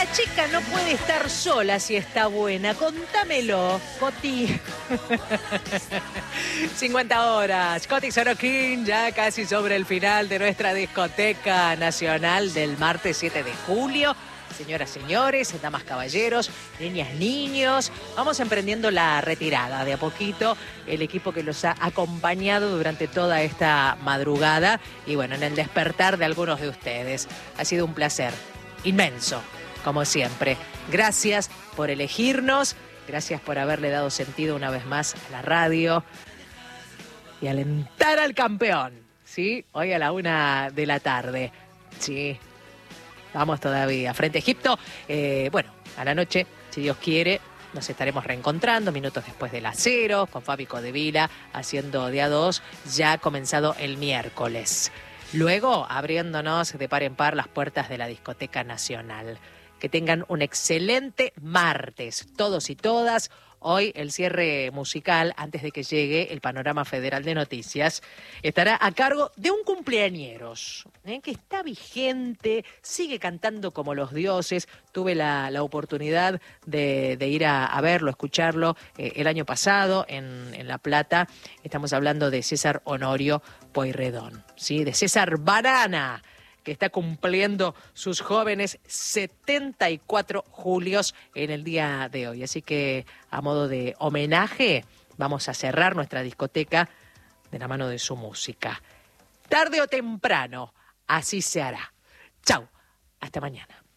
chica no puede estar sola si está buena. Contámelo, Coti. 50 horas. Coti Sorokin, ya casi sobre el final de nuestra discoteca nacional del martes 7 de julio. Señoras, señores, damas, caballeros, niñas, niños, vamos emprendiendo la retirada de a poquito, el equipo que los ha acompañado durante toda esta madrugada y bueno, en el despertar de algunos de ustedes. Ha sido un placer inmenso, como siempre. Gracias por elegirnos, gracias por haberle dado sentido una vez más a la radio y alentar al campeón, ¿sí? Hoy a la 1 de la tarde, sí. Vamos todavía. Frente a Egipto, bueno, a la noche, si Dios quiere, nos estaremos reencontrando minutos después de las 0, con Fabi Codevila haciendo de a 2, ya comenzado el miércoles. Luego, abriéndonos de par en par las puertas de la Discoteca Nacional. Que tengan un excelente martes, todos y todas. Hoy el cierre musical, antes de que llegue el Panorama Federal de Noticias, estará a cargo de un cumpleañeros, que está vigente, sigue cantando como los dioses. Tuve la oportunidad de ir a verlo, escucharlo el año pasado en La Plata. Estamos hablando de César Honorio Pueyrredón, ¿sí? De César Banana, que está cumpliendo sus jóvenes 74 julios en el día de hoy. Así que, a modo de homenaje, vamos a cerrar nuestra discoteca de la mano de su música. Tarde o temprano, así se hará. Chau, hasta mañana.